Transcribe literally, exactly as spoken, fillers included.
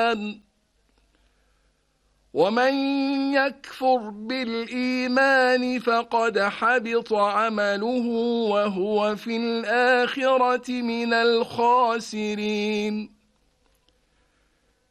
الإيمان ومن يكفر بالإيمان فقد حبط عمله وهو في الآخرة من الخاسرين